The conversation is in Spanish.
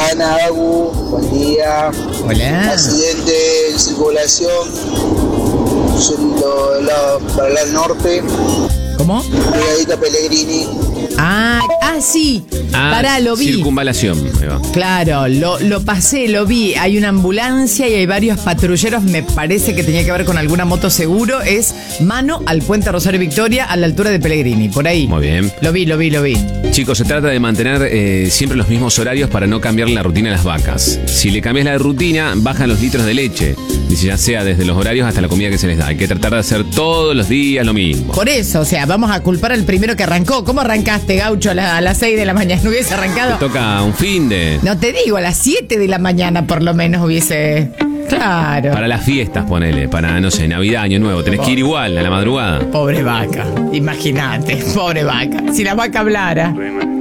Ana, Agu, buen día. Hola. Accidente en circulación yendo para el norte. ¿Cómo? Pegadita Pellegrini. Sí. Pará, lo vi. Circunvalación. Ahí va. Claro, lo pasé, lo vi. Hay una ambulancia y hay varios patrulleros. Me parece que tenía que ver con alguna moto seguro. Es mano al puente Rosario Victoria a la altura de Pellegrini, por ahí. Muy bien. Lo vi. Chicos, se trata de mantener siempre los mismos horarios para no cambiar la rutina de las vacas. Si le cambias la rutina, bajan los litros de leche. Dice, ya sea desde los horarios hasta la comida que se les da. Hay que tratar de hacer todos los días lo mismo. Por eso, o sea, vamos a culpar al primero que arrancó. ¿Cómo arrancaste, Gaucho, a las 6 de la mañana? ¿No hubiese arrancado? Te toca un fin de... No te digo, a las 7 de la mañana por lo menos hubiese... Claro. Para las fiestas, ponele. Para, no sé, Navidad, Año Nuevo. Tenés que ir igual a la madrugada. Pobre vaca, imagínate, pobre vaca. Si la vaca hablara.